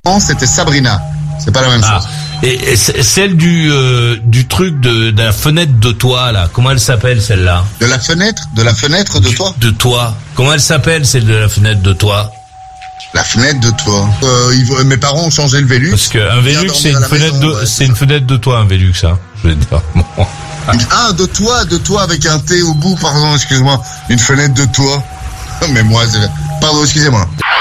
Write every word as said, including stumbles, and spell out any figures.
c'était Sabrina. C'est pas la même ah. chose. Et, et celle du euh, du truc de, de la fenêtre de toit là, comment elle s'appelle celle-là? De la fenêtre, de la fenêtre de toit. De toit. Comment elle s'appelle celle de la fenêtre de toit? La fenêtre de toit. Euh, ils, mes parents ont changé le Velux. Parce que un Velux c'est une fenêtre maison, de ouais, c'est une fenêtre de toit un Velux ça. Je veux dire. Bon. Ah de toit, de toit avec un T au bout, pardon, excuse-moi. Une fenêtre de toit. Mais moi, c'est... pardon, excusez-moi.